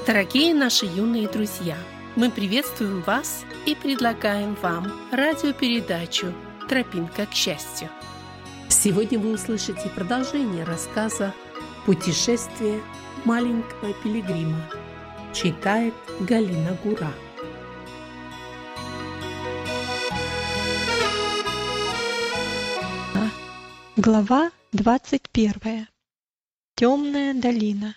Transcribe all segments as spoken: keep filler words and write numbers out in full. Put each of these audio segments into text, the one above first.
Дорогие наши юные друзья, мы приветствуем вас и предлагаем вам радиопередачу «Тропинка к счастью». Сегодня вы услышите продолжение рассказа «Путешествие маленького пилигрима». Читает Галина Гура. Глава двадцать первая. Темная долина.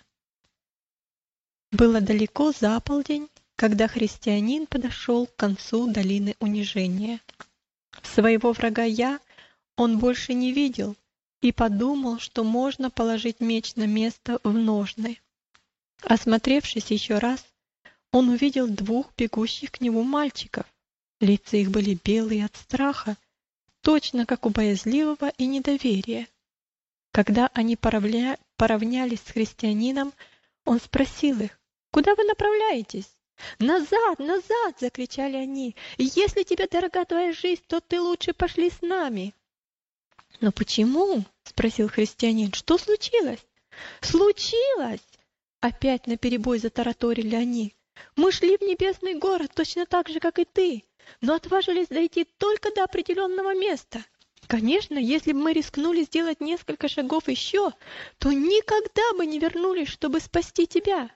Было далеко за полдень, когда христианин подошел к концу долины унижения. Своего врага Я он больше не видел и подумал, что можно положить меч на место в ножны. Осмотревшись еще раз, он увидел двух бегущих к нему мальчиков. Лица их были белые от страха, точно как у боязливого и недоверия. Когда они поравня... поравнялись с христианином, он спросил их: «Куда вы направляетесь?» «Назад, назад!» — закричали они. «Если тебе дорога твоя жизнь, то ты лучше пошли с нами». «Но почему?» — спросил христианин. «Что случилось?» «Случилось!» — опять наперебой затараторили они. «Мы шли в небесный город точно так же, как и ты, но отважились дойти только до определенного места. Конечно, если бы мы рискнули сделать несколько шагов еще, то никогда бы не вернулись, чтобы спасти тебя».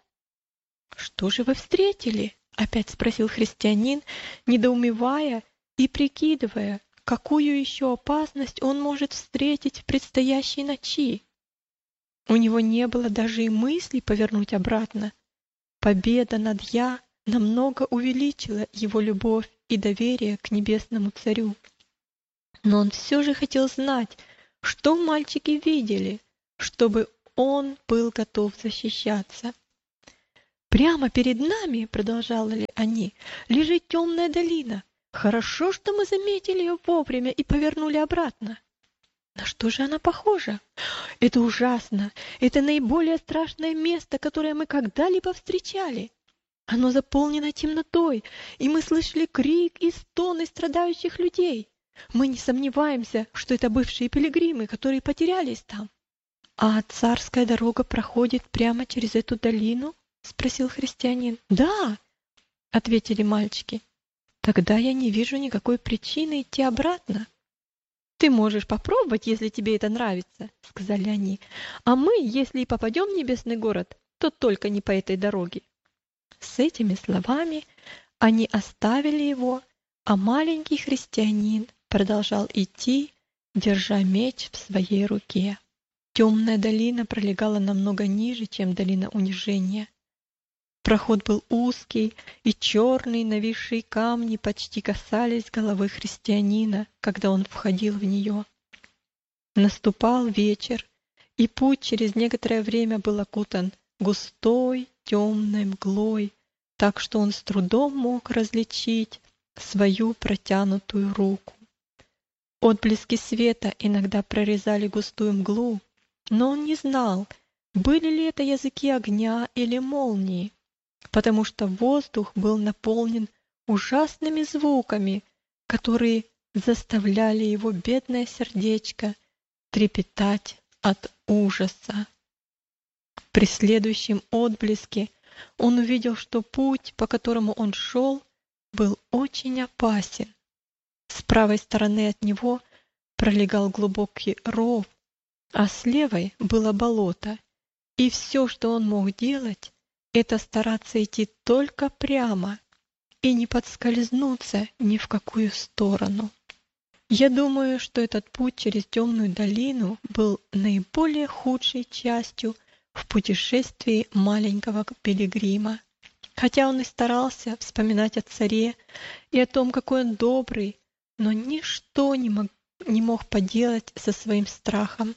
«Что же вы встретили?» — опять спросил христианин, недоумевая и прикидывая, какую еще опасность он может встретить в предстоящей ночи. У него не было даже и мысли повернуть обратно. Победа над Я намного увеличила его любовь и доверие к небесному царю. Но он все же хотел знать, что мальчики видели, чтобы он был готов защищаться. «Прямо перед нами, — продолжали они, — лежит темная долина. Хорошо, что мы заметили ее вовремя и повернули обратно». «На что же она похожа?» «Это ужасно! Это наиболее страшное место, которое мы когда-либо встречали. Оно заполнено темнотой, и мы слышали крик и стоны страдающих людей. Мы не сомневаемся, что это бывшие пилигримы, которые потерялись там». «А царская дорога проходит прямо через эту долину?» — спросил христианин. «Да», — ответили мальчики. «Тогда я не вижу никакой причины идти обратно». «Ты можешь попробовать, если тебе это нравится», — сказали они. «А мы, если и попадем в небесный город, то только не по этой дороге». С этими словами они оставили его, а маленький христианин продолжал идти, держа меч в своей руке. Темная долина пролегала намного ниже, чем долина унижения. Проход был узкий, и черные нависшие камни почти касались головы христианина, когда он входил в нее. Наступал вечер, и путь через некоторое время был окутан густой темной мглой, так что он с трудом мог различить свою протянутую руку. Отблески света иногда прорезали густую мглу, но он не знал, были ли это языки огня или молнии, потому что воздух был наполнен ужасными звуками, которые заставляли его бедное сердечко трепетать от ужаса. При следующем отблеске он увидел, что путь, по которому он шел, был очень опасен. С правой стороны от него пролегал глубокий ров, а с левой было болото, и все, что он мог делать, это стараться идти только прямо и не подскользнуться ни в какую сторону. Я думаю, что этот путь через темную долину был наиболее худшей частью в путешествии маленького пилигрима. Хотя он и старался вспоминать о царе и о том, какой он добрый, но ничто не мог, не мог поделать со своим страхом.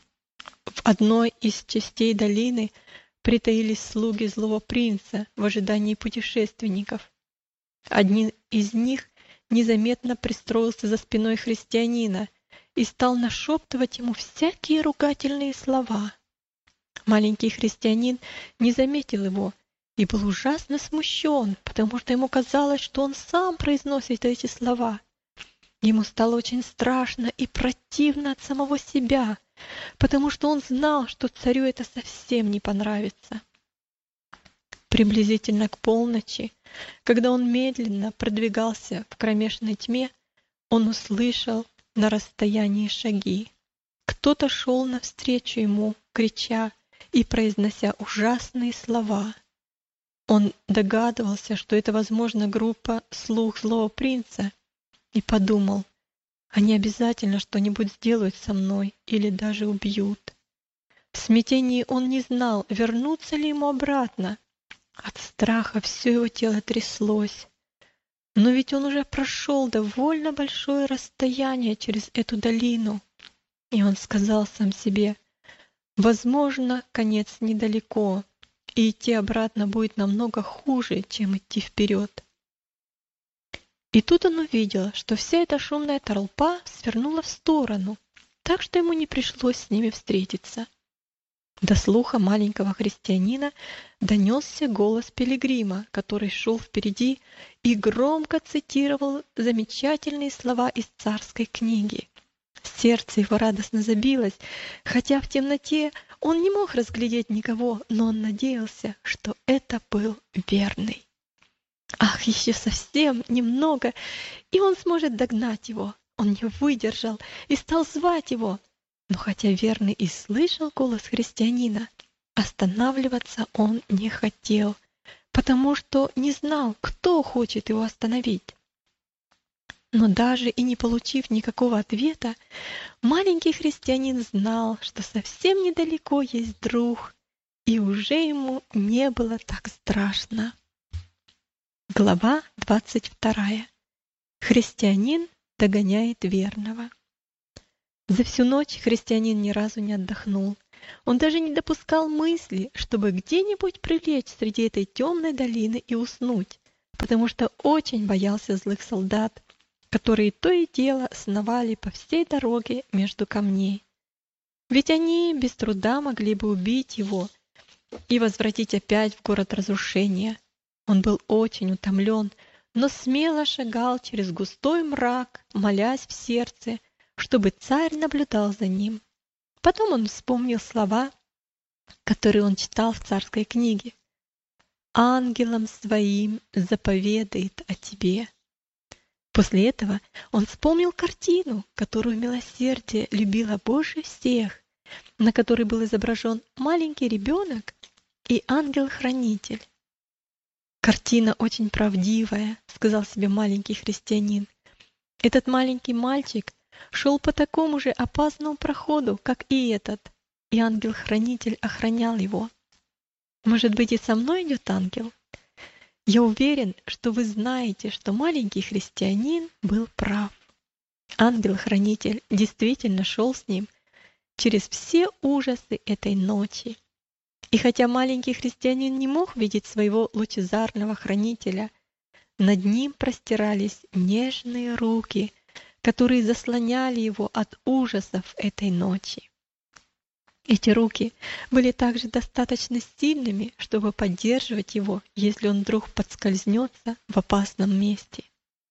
В одной из частей долины притаились слуги злого принца в ожидании путешественников. Один из них незаметно пристроился за спиной христианина и стал нашептывать ему всякие ругательные слова. Маленький христианин не заметил его и был ужасно смущен, потому что ему казалось, что он сам произносит эти слова. Ему стало очень страшно и противно от самого себя, потому что он знал, что царю это совсем не понравится. Приблизительно к полночи, когда он медленно продвигался в кромешной тьме, он услышал на расстоянии шаги. Кто-то шел навстречу ему, крича и произнося ужасные слова. Он догадывался, что это, возможно, группа «Слуг злого принца», и подумал: они обязательно что-нибудь сделают со мной или даже убьют. В смятении он не знал, вернуться ли ему обратно. От страха все его тело тряслось. Но ведь он уже прошел довольно большое расстояние через эту долину. И он сказал сам себе: возможно, конец недалеко, и идти обратно будет намного хуже, чем идти вперед. И тут он увидел, что вся эта шумная толпа свернула в сторону, так что ему не пришлось с ними встретиться. До слуха маленького христианина донесся голос пилигрима, который шел впереди и громко цитировал замечательные слова из царской книги. Сердце его радостно забилось, хотя в темноте он не мог разглядеть никого, но он надеялся, что это был верный. Ах, еще совсем немного, и он сможет догнать его. Он не выдержал и стал звать его. Но хотя верный и слышал голос христианина, останавливаться он не хотел, потому что не знал, кто хочет его остановить. Но даже и не получив никакого ответа, маленький христианин знал, что совсем недалеко есть друг, и уже ему не было так страшно. Глава двадцать вторая. Христианин догоняет верного. За всю ночь христианин ни разу не отдохнул. Он даже не допускал мысли, чтобы где-нибудь прилечь среди этой темной долины и уснуть, потому что очень боялся злых солдат, которые то и дело сновали по всей дороге между камней. Ведь они без труда могли бы убить его и возвратить опять в город разрушения. Он был очень утомлен, но смело шагал через густой мрак, молясь в сердце, чтобы царь наблюдал за ним. Потом он вспомнил слова, которые он читал в царской книге: «Ангелам своим заповедает о тебе». После этого он вспомнил картину, которую милосердие любила больше всех, на которой был изображен маленький ребенок и ангел-хранитель. «Картина очень правдивая», — сказал себе маленький христианин. Этот маленький мальчик шел по такому же опасному проходу, как и этот, и ангел-хранитель охранял его. Может быть, и со мной идет ангел? Я уверен, что вы знаете, что маленький христианин был прав. Ангел-хранитель действительно шел с ним через все ужасы этой ночи. И хотя маленький христианин не мог видеть своего лучезарного хранителя, над ним простирались нежные руки, которые заслоняли его от ужасов этой ночи. Эти руки были также достаточно сильными, чтобы поддерживать его, если он вдруг подскользнется в опасном месте.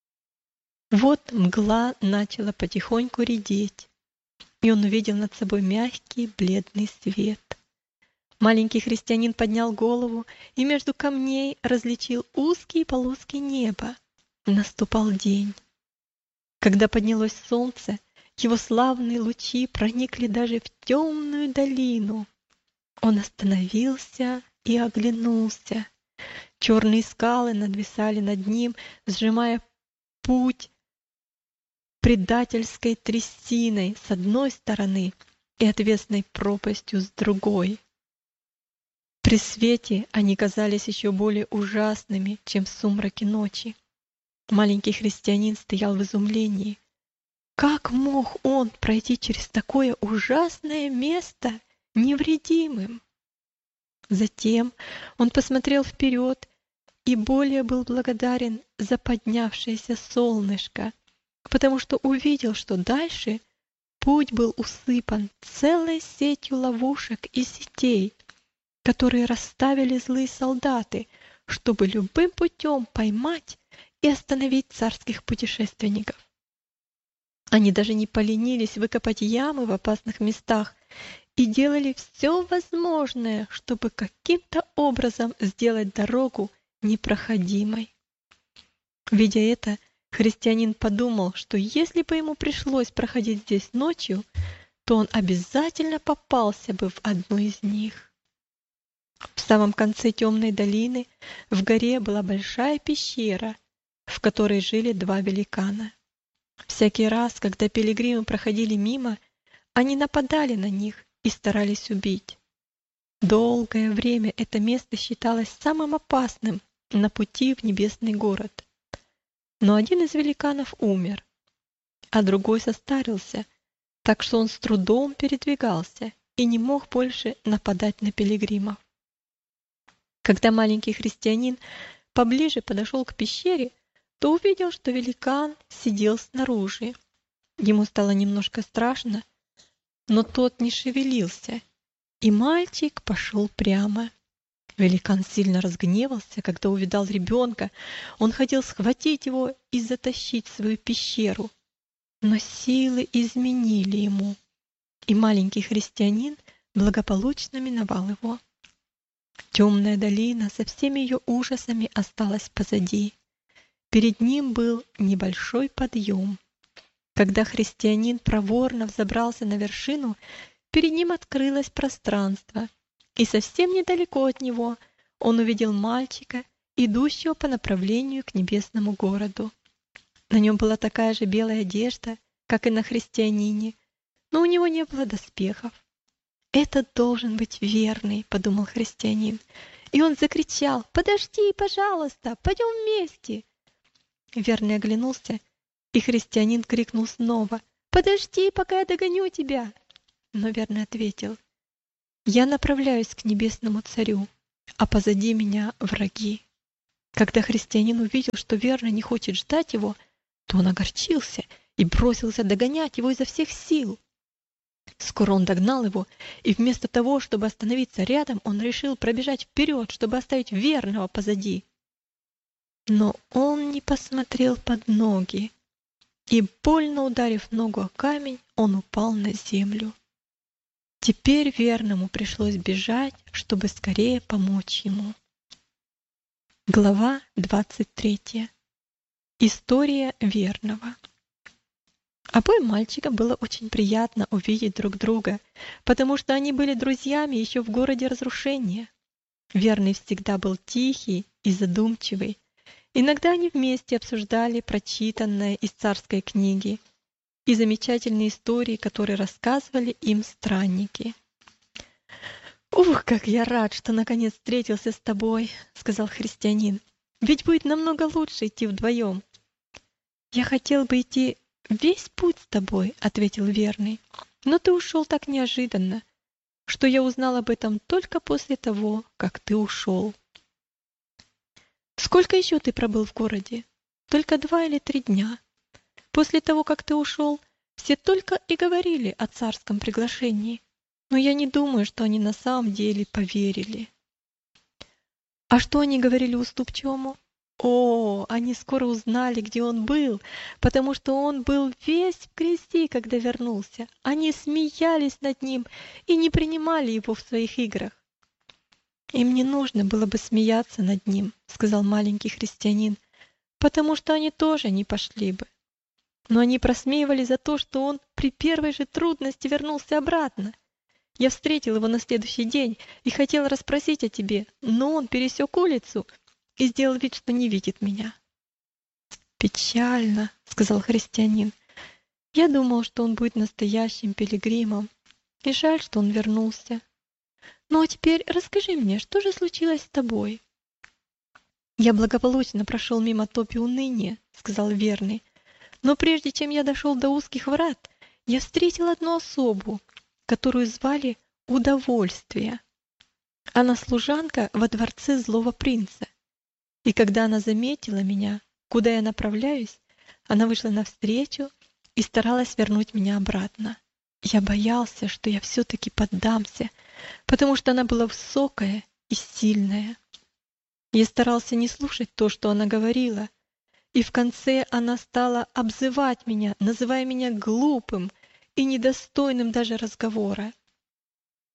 Вот мгла начала потихоньку редеть, и он увидел над собой мягкий бледный свет. Маленький христианин поднял голову и между камней различил узкие полоски неба. Наступал день. Когда поднялось солнце, его славные лучи проникли даже в темную долину. Он остановился и оглянулся. Черные скалы надвисали над ним, сжимая путь предательской трясиной с одной стороны и отвесной пропастью с другой. При свете они казались еще более ужасными, чем в сумраке ночи. Маленький христианин стоял в изумлении. Как мог он пройти через такое ужасное место невредимым? Затем он посмотрел вперед и более был благодарен за поднявшееся солнышко, потому что увидел, что дальше путь был усыпан целой сетью ловушек и сетей, которые расставили злые солдаты, чтобы любым путем поймать и остановить царских путешественников. Они даже не поленились выкопать ямы в опасных местах и делали все возможное, чтобы каким-то образом сделать дорогу непроходимой. Видя это, христианин подумал, что если бы ему пришлось проходить здесь ночью, то он обязательно попался бы в одну из них. В самом конце темной долины в горе была большая пещера, в которой жили два великана. Всякий раз, когда пилигримы проходили мимо, они нападали на них и старались убить. Долгое время это место считалось самым опасным на пути в небесный город. Но один из великанов умер, а другой состарился, так что он с трудом передвигался и не мог больше нападать на пилигримов. Когда маленький христианин поближе подошел к пещере, то увидел, что великан сидел снаружи. Ему стало немножко страшно, но тот не шевелился, и мальчик пошел прямо. Великан сильно разгневался, когда увидал ребенка. Он хотел схватить его и затащить в свою пещеру, но силы изменили ему, и маленький христианин благополучно миновал его. Темная долина со всеми ее ужасами осталась позади. Перед ним был небольшой подъем. Когда христианин проворно взобрался на вершину, перед ним открылось пространство, и совсем недалеко от него он увидел мальчика, идущего по направлению к небесному городу. На нем была такая же белая одежда, как и на христианине, но у него не было доспехов. «Это должен быть верный», — подумал христианин, и он закричал: «Подожди, пожалуйста, пойдем вместе!» Верный оглянулся, и христианин крикнул снова: «Подожди, пока я догоню тебя!» Но верный ответил: «Я направляюсь к небесному царю, а позади меня враги». Когда христианин увидел, что верный не хочет ждать его, то он огорчился и бросился догонять его изо всех сил. Скоро он догнал его, и вместо того, чтобы остановиться рядом, он решил пробежать вперед, чтобы оставить верного позади. Но он не посмотрел под ноги, и, больно ударив ногу о камень, он упал на землю. Теперь верному пришлось бежать, чтобы скорее помочь ему. Глава двадцать третья. История верного. Обоим мальчикам было очень приятно увидеть друг друга, потому что они были друзьями еще в городе разрушения. Верный всегда был тихий и задумчивый. Иногда они вместе обсуждали прочитанное из царской книги и замечательные истории, которые рассказывали им странники. «Ух, как я рад, что наконец встретился с тобой», — сказал христианин. «Ведь будет намного лучше идти вдвоем». «Я хотел бы идти весь путь с тобой», — ответил верный. «Но ты ушел так неожиданно, что я узнал об этом только после того, как ты ушел». «Сколько еще ты пробыл в городе?» «Только два или три дня. После того, как ты ушел, все только и говорили о царском приглашении, но я не думаю, что они на самом деле поверили». «А что они говорили уступчивому?» «О, они скоро узнали, где он был, потому что он был весь в грязи, когда вернулся. Они смеялись над ним и не принимали его в своих играх». «Им не нужно было бы смеяться над ним», — сказал маленький христианин, «потому что они тоже не пошли бы. Но они просмеивали за то, что он при первой же трудности вернулся обратно. Я встретил его на следующий день и хотел расспросить о тебе, но он пересек улицу и сделал вид, что не видит меня». «Печально», — сказал христианин. «Я думал, что он будет настоящим пилигримом, и жаль, что он вернулся. Ну а теперь расскажи мне, что же случилось с тобой?» «Я благополучно прошел мимо топи уныния», — сказал верный. «Но прежде чем я дошел до узких врат, я встретил одну особу, которую звали Удовольствие. Она служанка во дворце злого принца. И когда она заметила меня, куда я направляюсь, она вышла навстречу и старалась вернуть меня обратно. Я боялся, что я все-таки поддамся, потому что она была высокая и сильная. Я старался не слушать то, что она говорила, и в конце она стала обзывать меня, называя меня глупым и недостойным даже разговора.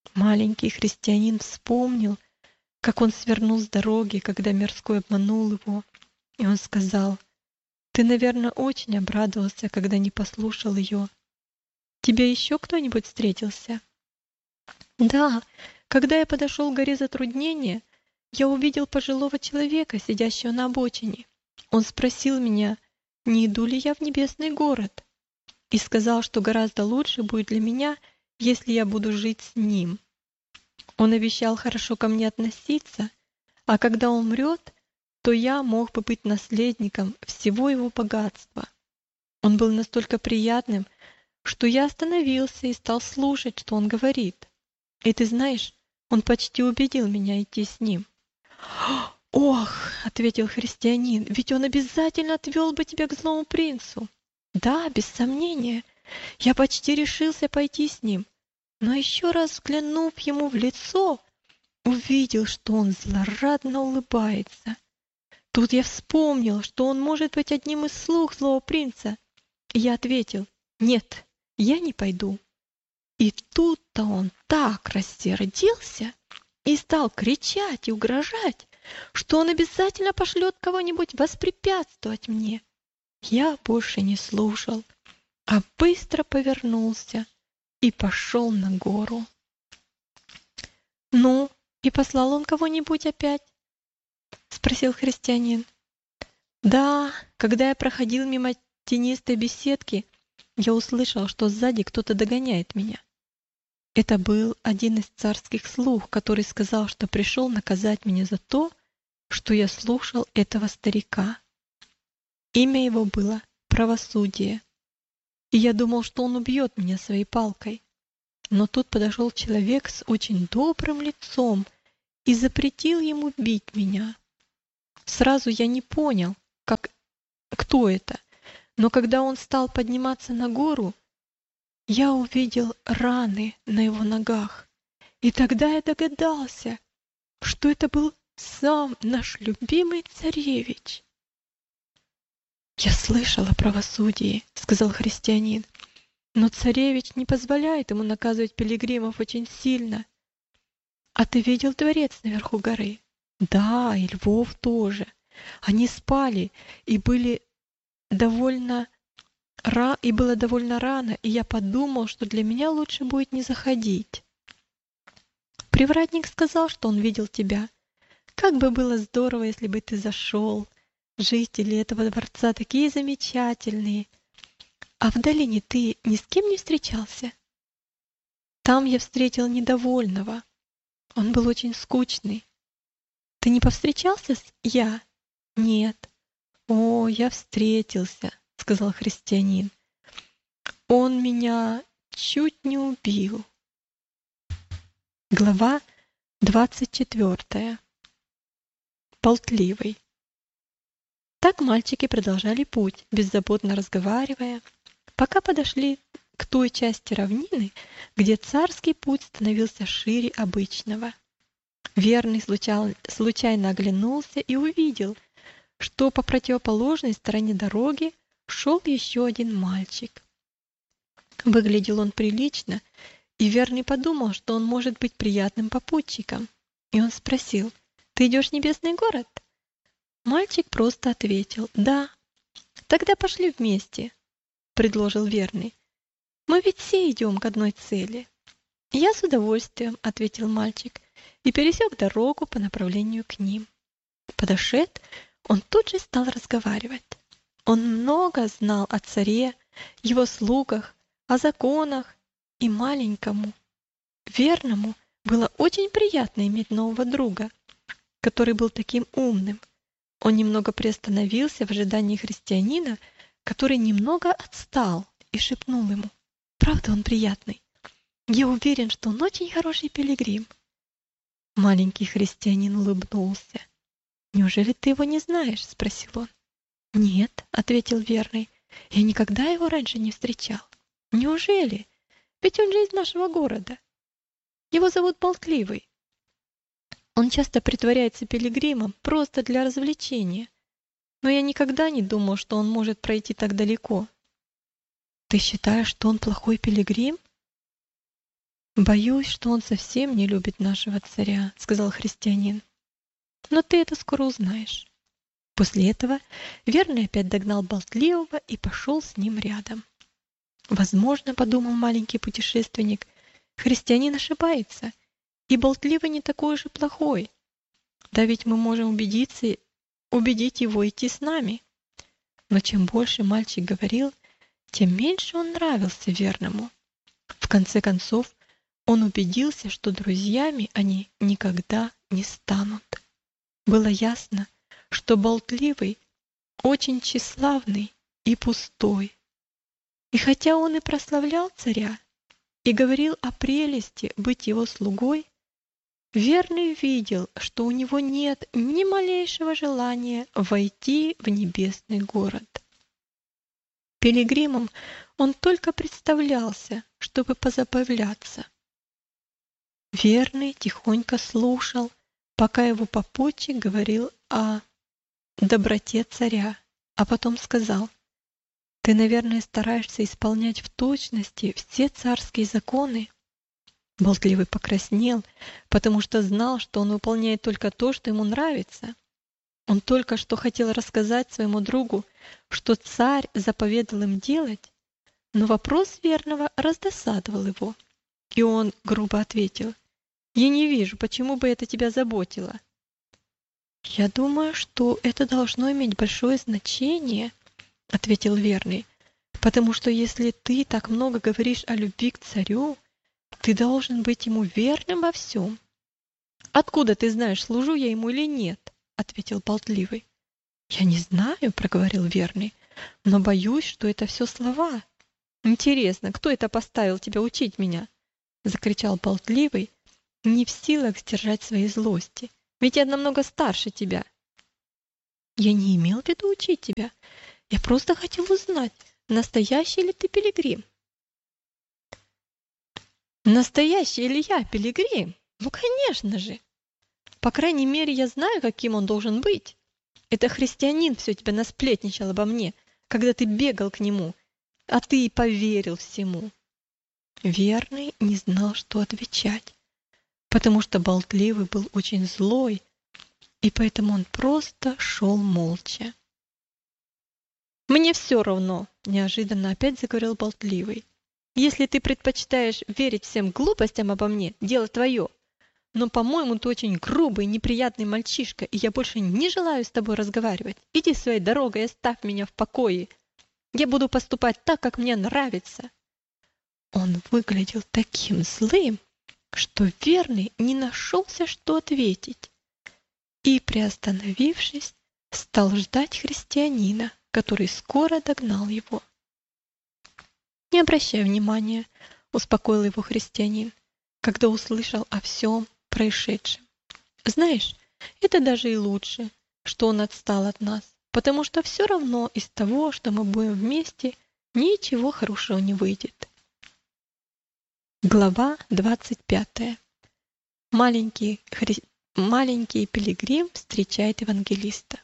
Маленький христианин вспомнил, как он свернул с дороги, когда мирской обманул его, и он сказал: «Ты, наверное, очень обрадовался, когда не послушал ее. Тебе еще кто-нибудь встретился?» «Да, когда я подошел к горе Затруднения, я увидел пожилого человека, сидящего на обочине. Он спросил меня, не иду ли я в небесный город, и сказал, что гораздо лучше будет для меня, если я буду жить с ним. Он обещал хорошо ко мне относиться, а когда он умрет, то я мог бы быть наследником всего его богатства. Он был настолько приятным, что я остановился и стал слушать, что он говорит. И ты знаешь, он почти убедил меня идти с ним». «Ох!» — ответил христианин, «ведь он обязательно отвел бы тебя к злому принцу». «Да, без сомнения. Я почти решился пойти с ним, но еще раз взглянув ему в лицо, увидел, что он злорадно улыбается. Тут я вспомнил, что он может быть одним из слуг злого принца, и я ответил: «Нет, я не пойду». И тут-то он так рассердился и стал кричать и угрожать, что он обязательно пошлет кого-нибудь воспрепятствовать мне. Я больше не слушал, а быстро повернулся и пошел на гору. «Ну, и послал он кого-нибудь опять?» — спросил христианин. «Да, когда я проходил мимо тенистой беседки, я услышал, что сзади кто-то догоняет меня. Это был один из царских слуг, который сказал, что пришел наказать меня за то, что я слушал этого старика. Имя его было Правосудие, и я думал, что он убьет меня своей палкой. Но тут подошел человек с очень добрым лицом и запретил ему бить меня. Сразу я не понял, как, кто это, но когда он стал подниматься на гору, я увидел раны на его ногах, и тогда я догадался, что это был сам наш любимый царевич. «Я слышал о правосудии», — сказал христианин, «но царевич не позволяет ему наказывать пилигримов очень сильно. А ты видел дворец наверху горы?» «Да, и львов тоже. Они спали и были довольно ра и было довольно рано, и я подумал, что для меня лучше будет не заходить. Привратник сказал, что он видел тебя. Как бы было здорово, если бы ты зашел. Жители этого дворца такие замечательные. А в долине ты ни с кем не встречался?» «Там я встретил недовольного. Он был очень скучный». «Ты не повстречался с я?» «Нет». «О, я встретился», — сказал христианин. «Он меня чуть не убил». Глава двадцать четвёртая. Болтливый. Так мальчики продолжали путь, беззаботно разговаривая, пока подошли к той части равнины, где царский путь становился шире обычного. Верный случайно оглянулся и увидел, что по противоположной стороне дороги шел еще один мальчик. Выглядел он прилично, и Верный подумал, что он может быть приятным попутчиком. И он спросил: «Ты идешь в небесный город?» Мальчик просто ответил: «Да». «Тогда пошли вместе», — предложил Верный. «Мы ведь все идем к одной цели». «Я с удовольствием», — ответил мальчик, и пересек дорогу по направлению к ним. Подошед, он тут же стал разговаривать. Он много знал о царе, его слугах, о законах, и маленькому, Верному было очень приятно иметь нового друга, который был таким умным. Он немного приостановился в ожидании христианина, который немного отстал, и шепнул ему: «Правда, он приятный? Я уверен, что он очень хороший пилигрим». Маленький христианин улыбнулся. «Неужели ты его не знаешь?» — спросил он. «Нет», — ответил Верный, — «я никогда его раньше не встречал». «Неужели? Ведь он же из нашего города. Его зовут Болтливый. Он часто притворяется пилигримом просто для развлечения, но я никогда не думал, что он может пройти так далеко». «Ты считаешь, что он плохой пилигрим?» «Боюсь, что он совсем не любит нашего царя», — сказал христианин. «Но ты это скоро узнаешь». После этого верный опять догнал болтливого и пошел с ним рядом. «Возможно, — подумал маленький путешественник, — христианин ошибается, и болтливый не такой уж и плохой. Да ведь мы можем убедиться, убедить его идти с нами». Но чем больше мальчик говорил, тем меньше он нравился верному. В конце концов, он убедился, что друзьями они никогда не станут. Было ясно, что болтливый очень тщеславный и пустой. И хотя он и прославлял царя, и говорил о прелести быть его слугой, верный видел, что у него нет ни малейшего желания войти в небесный город. Пилигримом он только представлялся, чтобы позабавляться. Верный тихонько слушал, пока его попутчик говорил о доброте царя, а потом сказал: «Ты, наверное, стараешься исполнять в точности все царские законы». Болтливый покраснел, потому что знал, что он выполняет только то, что ему нравится. Он только что хотел рассказать своему другу, что царь заповедал им делать, но вопрос верного раздосадовал его, и он грубо ответил: «Я не вижу, почему бы это тебя заботило». «Я думаю, что это должно иметь большое значение», — ответил верный, «потому что если ты так много говоришь о любви к царю, ты должен быть ему верным во всем». «Откуда ты знаешь, служу я ему или нет?» — ответил болтливый. «Я не знаю», — проговорил верный, «но боюсь, что это все слова». «Интересно, кто это поставил тебя учить меня?» — закричал болтливый, не в силах сдержать своей злости. «Ведь я намного старше тебя». «Я не имел в виду учить тебя. Я просто хотел узнать, настоящий ли ты пилигрим». «Настоящий ли я пилигрим? Ну, конечно же! По крайней мере, я знаю, каким он должен быть. Это христианин все тебя насплетничал обо мне, когда ты бегал к нему, а ты и поверил всему». Верный не знал, что отвечать, потому что болтливый был очень злой, и поэтому он просто шел молча. «Мне все равно», — неожиданно опять заговорил болтливый. «Если ты предпочитаешь верить всем глупостям обо мне, дело твое. Но, по-моему, ты очень грубый и неприятный мальчишка, и я больше не желаю с тобой разговаривать. Иди своей дорогой и оставь меня в покое. Я буду поступать так, как мне нравится». Он выглядел таким злым, что верный не нашелся, что ответить, и, приостановившись, стал ждать христианина, который скоро догнал его. «Не обращай внимания», — успокоил его христианин, когда услышал о всем происшедшем. «Знаешь, это даже и лучше, что он отстал от нас, потому что все равно из того, что мы будем вместе, ничего хорошего не выйдет». Глава двадцать пятая. Маленький, хри... Маленький пилигрим встречает евангелиста.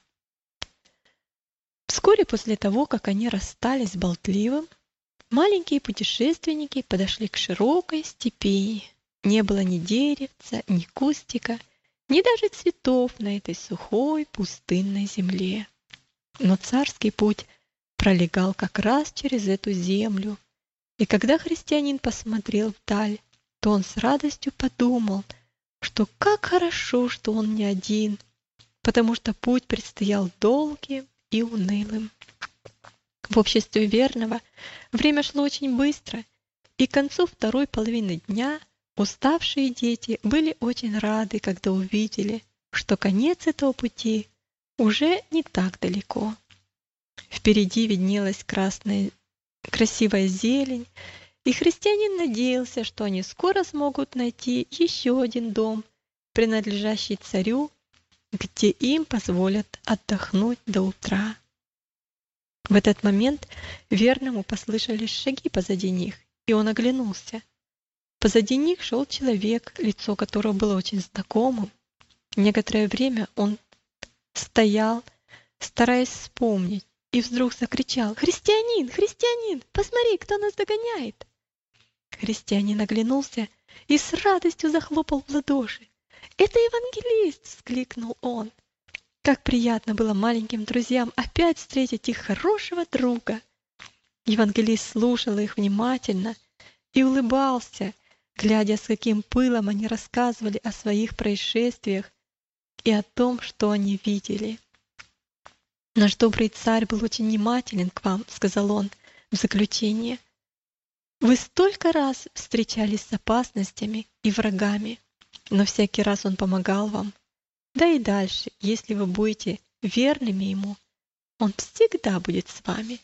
Вскоре после того, как они расстались с болтливым, маленькие путешественники подошли к широкой степи. Не было ни деревца, ни кустика, ни даже цветов на этой сухой пустынной земле. Но царский путь пролегал как раз через эту землю, и когда христианин посмотрел вдаль, то он с радостью подумал, что как хорошо, что он не один, потому что путь предстоял долгим и унылым. В обществе верного время шло очень быстро, и к концу второй половины дня уставшие дети были очень рады, когда увидели, что конец этого пути уже не так далеко. Впереди виднелась красная, красивая зелень, и христианин надеялся, что они скоро смогут найти еще один дом, принадлежащий царю, где им позволят отдохнуть до утра. В этот момент верному послышались шаги позади них, и он оглянулся. Позади них шел человек, лицо которого было очень знакомым. Некоторое время он стоял, стараясь вспомнить, и вдруг закричал: «Христианин! Христианин! Посмотри, кто нас догоняет!» Христианин оглянулся и с радостью захлопал в ладоши. «Это евангелист!» — вскликнул он. Как приятно было маленьким друзьям опять встретить их хорошего друга. Евангелист слушал их внимательно и улыбался, глядя, с каким пылом они рассказывали о своих происшествиях и о том, что они видели. «Наш добрый царь был очень внимателен к вам», — сказал он в заключение. «Вы столько раз встречались с опасностями и врагами, но всякий раз он помогал вам. Да и дальше, если вы будете верными ему, он всегда будет с вами».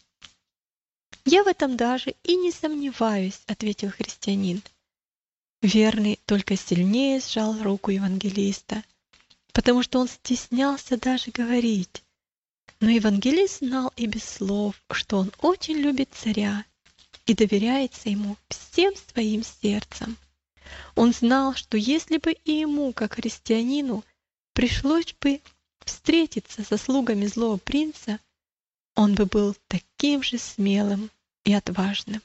«Я в этом даже и не сомневаюсь», — ответил христианин. Верный только сильнее сжал руку евангелиста, потому что он стеснялся даже говорить. Но евангелист знал и без слов, что он очень любит царя и доверяется ему всем своим сердцем. Он знал, что если бы и ему, как христианину, пришлось бы встретиться со слугами злого принца, он бы был таким же смелым и отважным.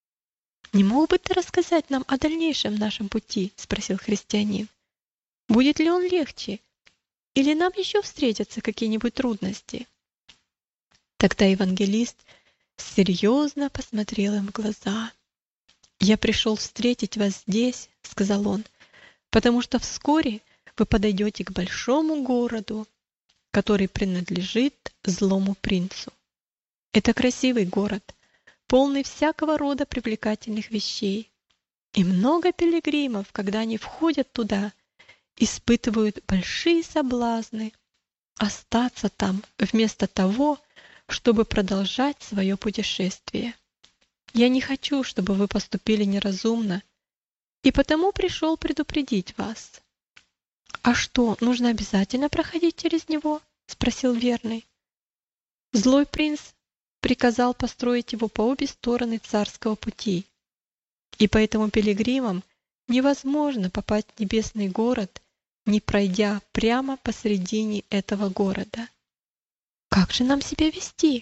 «Не мог бы ты рассказать нам о дальнейшем нашем пути?» — спросил христианин. «Будет ли он легче? Или нам еще встретятся какие-нибудь трудности?» Тогда евангелист серьезно посмотрел им в глаза. «Я пришел встретить вас здесь, — сказал он, — потому что вскоре вы подойдете к большому городу, который принадлежит злому принцу. Это красивый город, полный всякого рода привлекательных вещей. И много пилигримов, когда они входят туда, испытывают большие соблазны остаться там вместо того, чтобы продолжать свое путешествие. Я не хочу, чтобы вы поступили неразумно, и потому пришел предупредить вас». «А что, нужно обязательно проходить через него?» — спросил верный. «Злой принц приказал построить его по обе стороны царского пути, и поэтому пилигримам невозможно попасть в небесный город, не пройдя прямо посредине этого города. Как же нам себя вести?»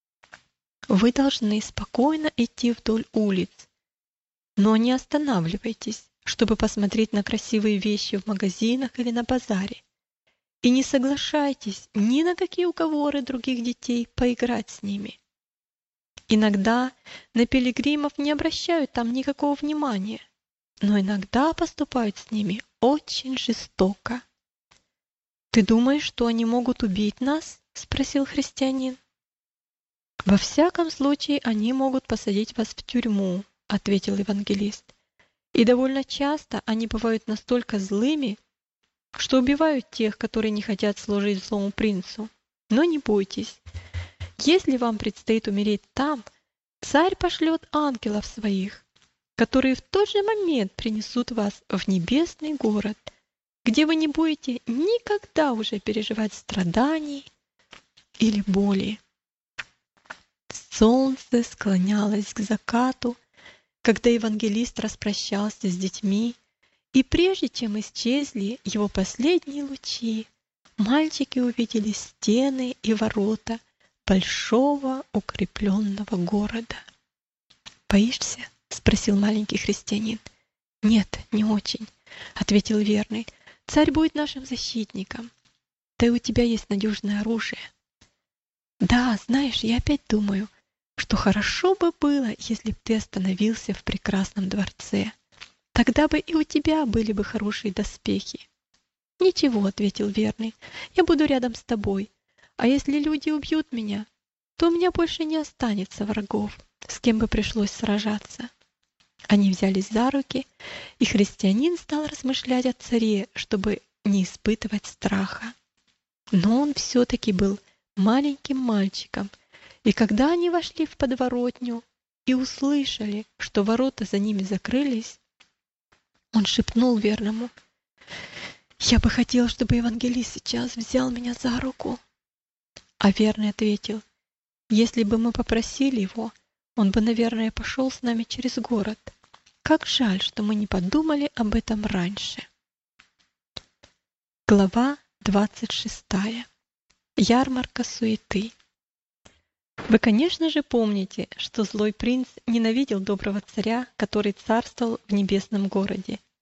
«Вы должны спокойно идти вдоль улиц, но не останавливайтесь, чтобы посмотреть на красивые вещи в магазинах или на базаре. И не соглашайтесь ни на какие уговоры других детей поиграть с ними. Иногда на пилигримов не обращают там никакого внимания, но иногда поступают с ними очень жестоко». «Ты думаешь, что они могут убить нас?» — спросил христианин. «Во всяком случае, они могут посадить вас в тюрьму», — ответил евангелист. «И довольно часто они бывают настолько злыми, что убивают тех, которые не хотят служить злому принцу. Но не бойтесь. Если вам предстоит умереть там, царь пошлет ангелов своих, которые в тот же момент принесут вас в небесный город, где вы не будете никогда уже переживать страданий или боли». Солнце склонялось к закату, когда евангелист распрощался с детьми, и прежде чем исчезли его последние лучи, мальчики увидели стены и ворота большого укрепленного города. «Боишься?» — спросил маленький христианин. «Нет, не очень», — ответил верный. «Царь будет нашим защитником. Да и у тебя есть надежное оружие». «Да, знаешь, я опять думаю, что хорошо бы было, если бы ты остановился в прекрасном дворце. Тогда бы и у тебя были бы хорошие доспехи». «Ничего», — ответил верный, — «я буду рядом с тобой. А если люди убьют меня, то у меня больше не останется врагов, с кем бы пришлось сражаться». Они взялись за руки, и христианин стал размышлять о царе, чтобы не испытывать страха. Но он все-таки был маленьким мальчиком, и когда они вошли в подворотню и услышали, что ворота за ними закрылись, он шепнул верному: «Я бы хотел, чтобы евангелист сейчас взял меня за руку». А верный ответил: «Если бы мы попросили его, он бы, наверное, пошел с нами через город. Как жаль, что мы не подумали об этом раньше». Глава двадцать шестая. Ярмарка суеты. Вы, конечно же, помните, что злой принц ненавидел доброго царя, который царствовал в небесном городе.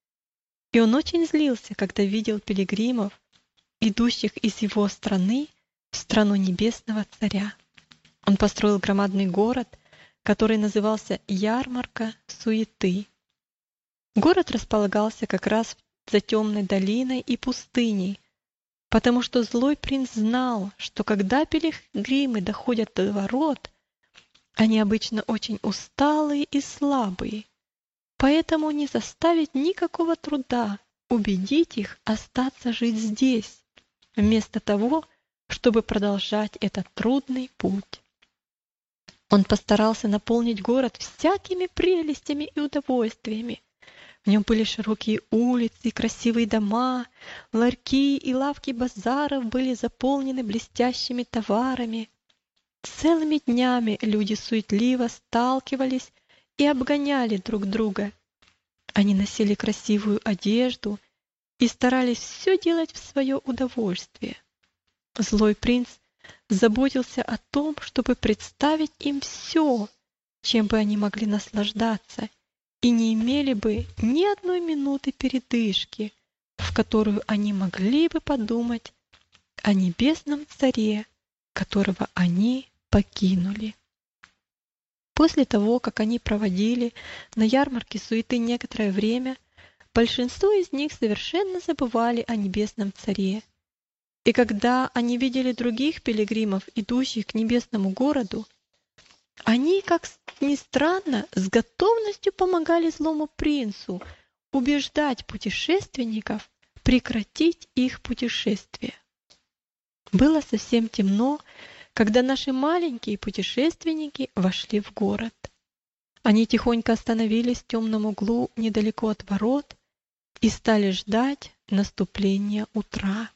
И он очень злился, когда видел пилигримов, идущих из его страны в страну небесного царя. Он построил громадный город, который назывался Ярмарка суеты. Город располагался как раз за темной долиной и пустыней, потому что злой принц знал, что когда пилигримы доходят до ворот, они обычно очень усталые и слабые, поэтому не заставит никакого труда убедить их остаться жить здесь, вместо того, чтобы продолжать этот трудный путь. Он постарался наполнить город всякими прелестями и удовольствиями. В нем были широкие улицы, красивые дома, ларьки и лавки базаров были заполнены блестящими товарами. Целыми днями люди суетливо сталкивались и обгоняли друг друга. Они носили красивую одежду и старались все делать в свое удовольствие. Злой принц заботился о том, чтобы представить им все, чем бы они могли наслаждаться, и не имели бы ни одной минуты передышки, в которую они могли бы подумать о небесном царе, которого они покинули. После того, как они проводили на ярмарке суеты некоторое время, большинство из них совершенно забывали о небесном царе. И когда они видели других пилигримов, идущих к небесному городу, они, как ни странно, с готовностью помогали злому принцу убеждать путешественников прекратить их путешествие. Было совсем темно, когда наши маленькие путешественники вошли в город. Они тихонько остановились в темном углу недалеко от ворот и стали ждать наступления утра.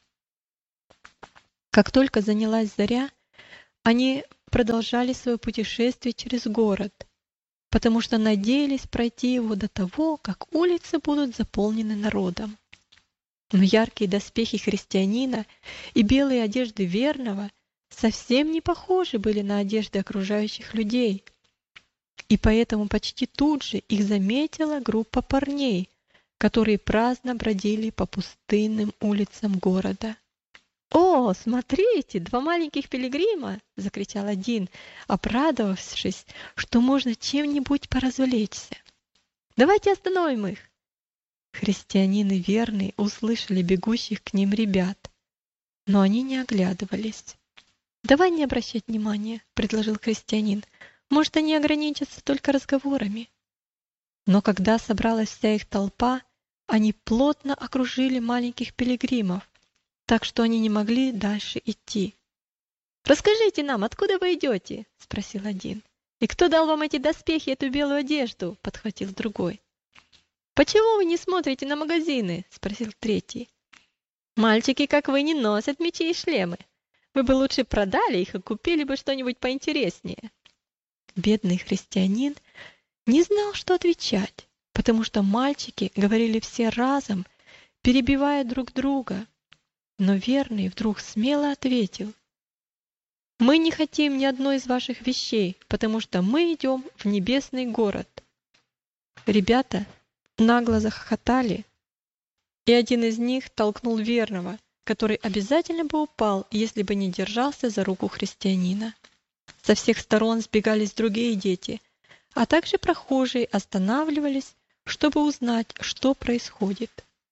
Как только занялась заря, они продолжали свое путешествие через город, потому что надеялись пройти его до того, как улицы будут заполнены народом. Но яркие доспехи христианина и белые одежды верного совсем не похожи были на одежды окружающих людей, и поэтому почти тут же их заметила группа парней, которые праздно бродили по пустынным улицам города. «О, смотрите, два маленьких пилигрима!» — закричал один, обрадовавшись, что можно чем-нибудь поразвлечься. «Давайте остановим их!» Христианин и верный услышали бегущих к ним ребят, но они не оглядывались. «Давай не обращать внимания», — предложил христианин. «Может, они ограничатся только разговорами». Но когда собралась вся их толпа, они плотно окружили маленьких пилигримов, так что они не могли дальше идти. «Расскажите нам, откуда вы идете?» — спросил один. «И кто дал вам эти доспехи и эту белую одежду?» — подхватил другой. «Почему вы не смотрите на магазины?» — спросил третий. «Мальчики, как вы, не носят мечи и шлемы. Вы бы лучше продали их и купили бы что-нибудь поинтереснее». Бедный христианин не знал, что отвечать, потому что мальчики говорили все разом, перебивая друг друга. Но верный вдруг смело ответил: «Мы не хотим ни одной из ваших вещей, потому что мы идем в небесный город». Ребята нагло захохотали, и один из них толкнул верного, который обязательно бы упал, если бы не держался за руку христианина. Со всех сторон сбегались другие дети, а также прохожие останавливались, чтобы узнать, что происходит.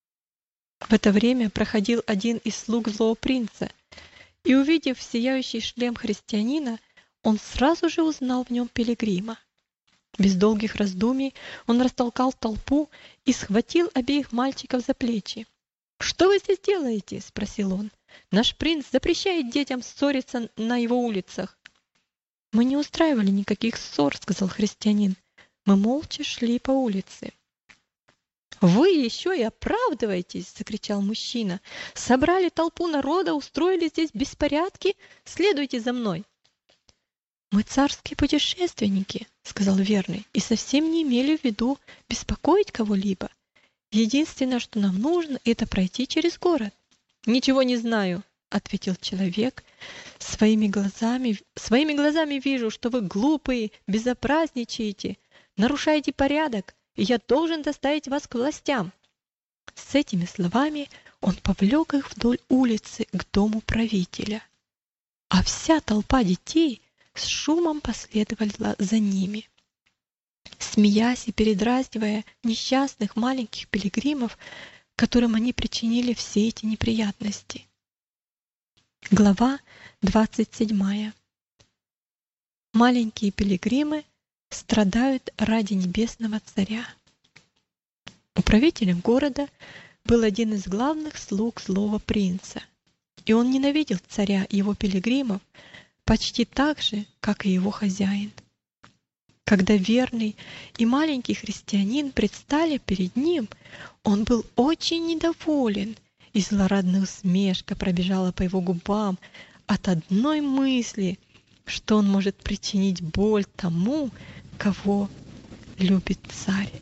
В это время проходил один из слуг злого принца, и, увидев сияющий шлем христианина, он сразу же узнал в нем пилигрима. Без долгих раздумий он растолкал толпу и схватил обеих мальчиков за плечи. «Что вы здесь делаете?» — спросил он. «Наш принц запрещает детям ссориться на его улицах». «Мы не устраивали никаких ссор», — сказал христианин. «Мы молча шли по улице». «Вы еще и оправдываетесь!» — закричал мужчина. «Собрали толпу народа, устроили здесь беспорядки? Следуйте за мной!» «Мы царские путешественники», — сказал верный, «и совсем не имели в виду беспокоить кого-либо. Единственное, что нам нужно, это пройти через город». «Ничего не знаю», — ответил человек. «Своими глазами, своими глазами вижу, что вы глупые, безобразничаете, нарушаете порядок, и я должен доставить вас к властям». С этими словами он повлек их вдоль улицы к дому правителя, а вся толпа детей с шумом последовала за ними. Смеясь и передразнивая несчастных маленьких пилигримов, которым они причинили все эти неприятности. Глава двадцать седьмая. Маленькие пилигримы страдают ради небесного царя. Управителем города был один из главных слуг злого принца, и он ненавидел царя и его пилигримов почти так же, как и его хозяин. Когда верный и маленький христианин предстали перед ним, он был очень недоволен, и злорадная усмешка пробежала по его губам от одной мысли, что он может причинить боль тому, кого любит царь.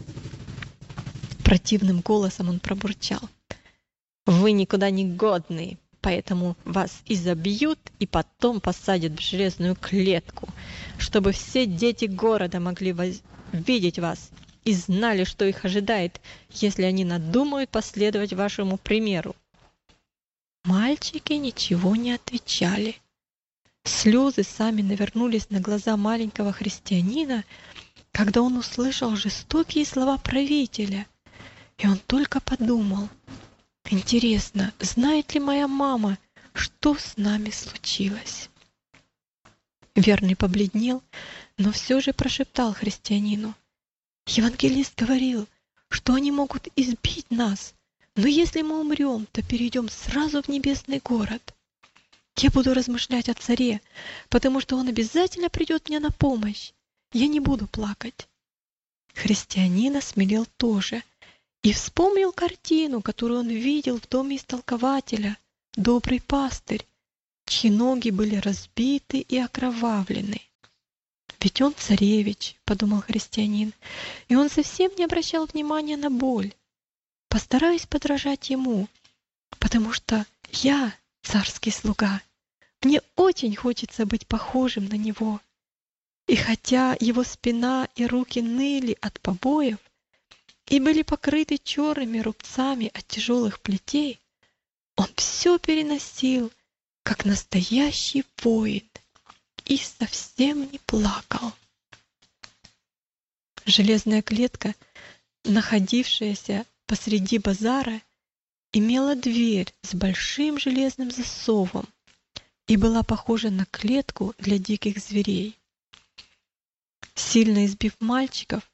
Противным голосом он пробурчал: «Вы никуда не годные, поэтому вас изобьют и потом посадят в железную клетку, чтобы все дети города могли воз... видеть вас и знали, что их ожидает, если они надумают последовать вашему примеру». Мальчики ничего не отвечали. Слезы сами навернулись на глаза маленького христианина, когда он услышал жестокие слова правителя, и он только подумал: «Интересно, знает ли моя мама, что с нами случилось?» Верный побледнел, но все же прошептал христианину: «Евангелист говорил, что они могут избить нас, но если мы умрем, то перейдем сразу в небесный город. Я буду размышлять о царе, потому что он обязательно придет мне на помощь. Я не буду плакать». Христианин осмелел тоже и вспомнил картину, которую он видел в доме истолкователя, добрый пастырь, чьи ноги были разбиты и окровавлены. «Ведь он царевич», — подумал христианин, и он совсем не обращал внимания на боль. «Постараюсь подражать ему, потому что я царский слуга. Мне очень хочется быть похожим на него». И хотя его спина и руки ныли от побоев и были покрыты черными рубцами от тяжелых плетей, он все переносил, как настоящий воин, и совсем не плакал. Железная клетка, находившаяся посреди базара, имела дверь с большим железным засовом и была похожа на клетку для диких зверей. Сильно избив мальчиков,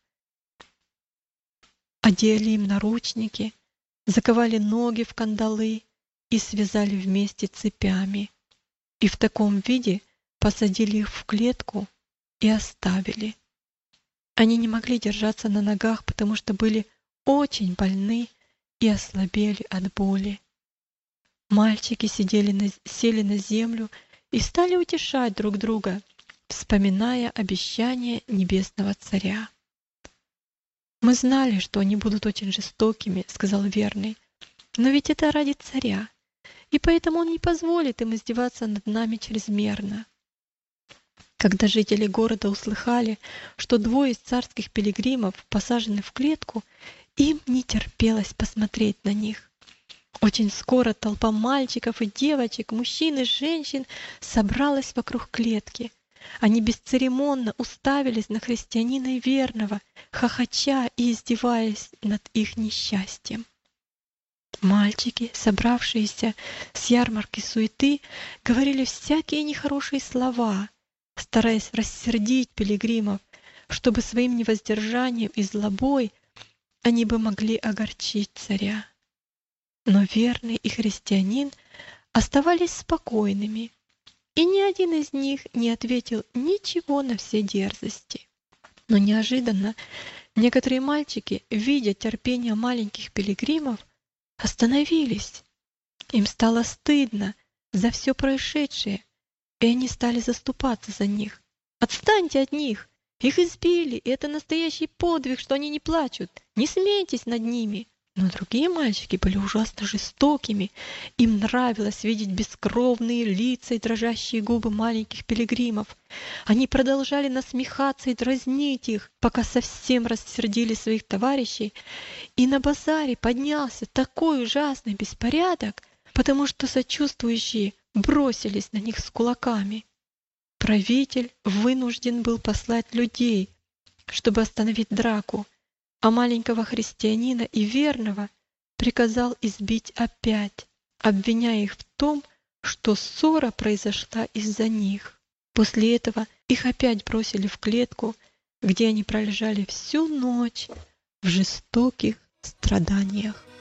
одели им наручники, заковали ноги в кандалы и связали вместе цепями, и в таком виде посадили их в клетку и оставили. Они не могли держаться на ногах, потому что были очень больны и ослабели от боли. Мальчики сидели на, сели на землю и стали утешать друг друга, вспоминая обещание небесного царя. «Мы знали, что они будут очень жестокими», — сказал верный, «но ведь это ради царя, и поэтому он не позволит им издеваться над нами чрезмерно». Когда жители города услыхали, что двое из царских пилигримов посажены в клетку, им не терпелось посмотреть на них. Очень скоро толпа мальчиков и девочек, мужчин и женщин собралась вокруг клетки. Они бесцеремонно уставились на христианина верного, хохоча и издеваясь над их несчастьем. Мальчики, собравшиеся с ярмарки суеты, говорили всякие нехорошие слова, стараясь рассердить пилигримов, чтобы своим невоздержанием и злобой они бы могли огорчить царя. Но верный и христианин оставались спокойными, и ни один из них не ответил ничего на все дерзости. Но неожиданно некоторые мальчики, видя терпение маленьких пилигримов, остановились. Им стало стыдно за все происшедшее, и они стали заступаться за них. «Отстаньте от них! Их избили, и это настоящий подвиг, что они не плачут! Не смейтесь над ними!» Но другие мальчики были ужасно жестокими. Им нравилось видеть бескровные лица и дрожащие губы маленьких пилигримов. Они продолжали насмехаться и дразнить их, пока совсем рассердили своих товарищей. И на базаре поднялся такой ужасный беспорядок, потому что сочувствующие бросились на них с кулаками. Правитель вынужден был послать людей, чтобы остановить драку, а маленького христианина и верного приказал избить опять, обвиняя их в том, что ссора произошла из-за них. После этого их опять бросили в клетку, где они пролежали всю ночь в жестоких страданиях.